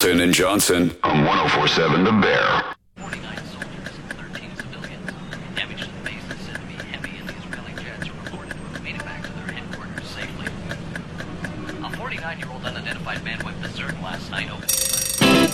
Griffin and Johnson on 1047 The Bear. 49 soldiers and 13 civilians. Damage to the base is said to be heavy, and the Israeli jets are reported to have made it back to their headquarters safely. A 49-year-old unidentified man went berserk last night over